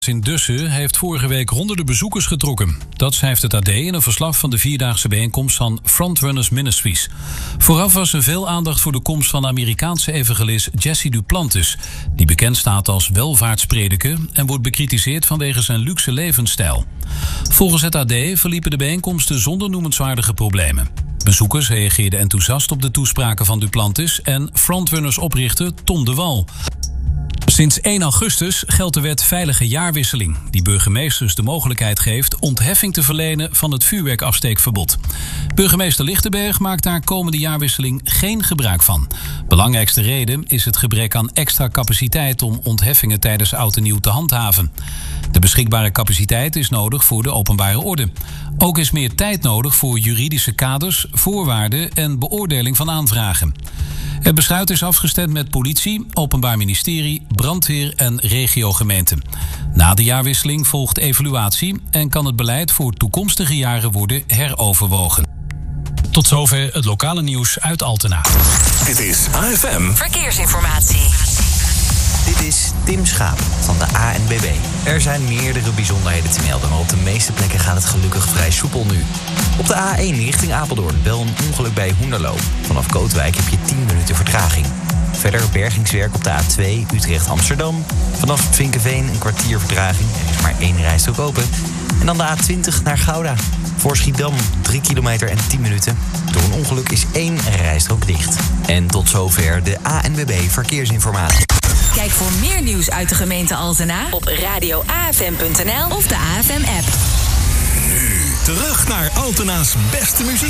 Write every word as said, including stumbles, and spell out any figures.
In Dussen heeft vorige week honderden bezoekers getrokken. Dat schrijft het A D in een verslag van de vierdaagse bijeenkomst van Frontrunners Ministries. Vooraf was er veel aandacht voor de komst van de Amerikaanse evangelist Jesse Duplantis, die bekend staat als welvaartsprediker en wordt bekritiseerd vanwege zijn luxe levensstijl. Volgens het A D verliepen de bijeenkomsten zonder noemenswaardige problemen. Bezoekers reageerden enthousiast op de toespraken van Duplantis en Frontrunners-oprichter Tom de Wal. Sinds één augustus geldt de wet Veilige Jaarwisseling, die burgemeesters de mogelijkheid geeft ontheffing te verlenen van het vuurwerkafsteekverbod. Burgemeester Lichtenberg maakt daar komende jaarwisseling geen gebruik van. Belangrijkste reden is het gebrek aan extra capaciteit om ontheffingen tijdens oud en nieuw te handhaven. De beschikbare capaciteit is nodig voor de openbare orde. Ook is meer tijd nodig voor juridische kaders, voorwaarden en beoordeling van aanvragen. Het besluit is afgestemd met politie, openbaar ministerie, brandweer en regiogemeenten. Na de jaarwisseling volgt evaluatie en kan het beleid voor toekomstige jaren worden heroverwogen. Tot zover het lokale nieuws uit Altena. Dit is A F M Verkeersinformatie. Dit is Tim Schaap van de A N B B. Er zijn meerdere bijzonderheden te melden, maar op de meeste plekken gaat het gelukkig vrij soepel nu. Op de A één richting Apeldoorn wel een ongeluk bij Hoenderloo. Vanaf Kootwijk heb je tien minuten vertraging. Verder bergingswerk op de A twee Utrecht-Amsterdam. Vanaf Vinkenveen een kwartier vertraging. Er is maar één rijstrook open. En dan de A twintig naar Gouda. Voor Schiedam drie kilometer en tien minuten. Door een ongeluk is één rijstrook dicht. En tot zover de A N W B Verkeersinformatie. Kijk voor meer nieuws uit de gemeente Altena op radio A F M punt n l of de A F M-app. Nu terug naar Altena's beste muziek.